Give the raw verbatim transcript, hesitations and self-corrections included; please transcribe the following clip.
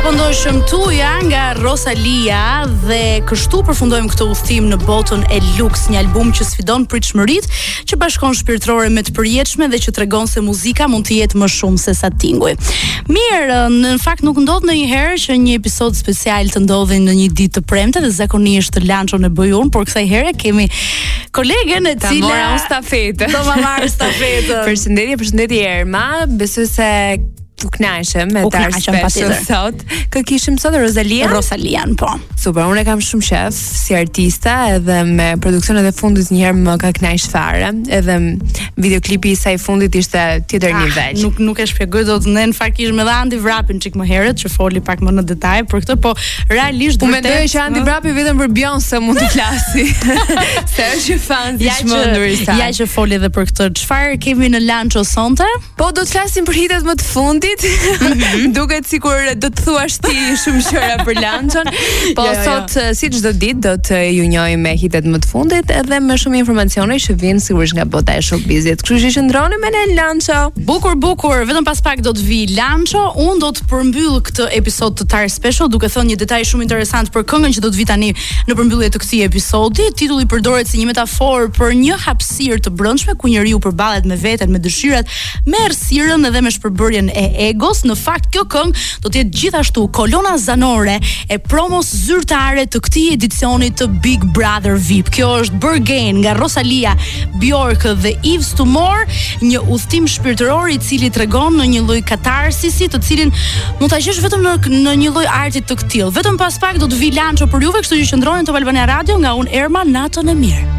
Ndojshëm tuja nga Rosalia dhe kështu përfundojmë këtë udhtim në botën e luks, një album që sfidon pritshmëritë, që bashkon shpirtërore me të përjetshme dhe që tregon se muzika mund të jetë më shumë se sa tinguj. Mirë, në fakt nuk ndodh ndonjëherë që një episod special të ndodhi në një ditë të premte dhe zakonisht të lançon e bëj unë, por kësaj here kemi kolegen e cila ta mora unë stafetë. Do ma marr stafetën. Përshëndetje, përshëndetje Erma, besoj se u knaqem me tar special sot. Kë kishim sot Rosalia? Rosalian, po. Super, unë e kam shumë shef si artista edhe me produksionet e fundit njëherë më ka knaq fare, edhe videoklipi i saj fundit ishte tjetër ah, nivel. Nuk nuk e shpjegoj dot, ne në fakt kishim edhe Andi Vrapin çik më herët që foli pak më në detaj për këtë, po realisht unë mendoj që Andi Vrapi vetëm për Beyoncé mund të flasi. Se është fan i çmendur i saj. Ja që foli edhe për këtë. Çfarë kemi në lanço sonte? Po do të flasim për hitet më të fundit. Mm-hmm. Duket sikur do të thuash ti shumë gjëra për lançon. Po ja, ja, sot ja. Si çdo ditë do të ju njohim me hitet më të fundit edhe me shumë informacione që vijnë sigurisht nga bota e showbizit. Kështu që qëndroni me ne në Lanço. Bukur, bukur, vetëm pas pak do të vi Lanço. Unë do të përmbyll këtë episod të Tar Special duke thënë një detaj shumë interesant për këngën që do të vi tani në përmbyllje të këtij episodi. Titulli përdoret si një metaforë për një hapësirë të brendshme ku njeriu përballet me veten, me dëshirat, me errësirën edhe me shpërbërjen e egos. Në fakt kjo këngë do të jetë gjithashtu kolona zanore e promos zyrtare të këtij edicioni të Big Brother V I P. Kjo është Bergen nga Rosalia, Bjork dhe Yves Tumor, një udhtim shpirtëror i cili tregon në një lloj katarsisi, të cilin mund ta gjesh vetëm në, në një lloj arti të këtill. Vetëm pas pak do të vi Lanço për juve, kështu që qëndroni te Albania Radio nga unë Erma, natën e mirë.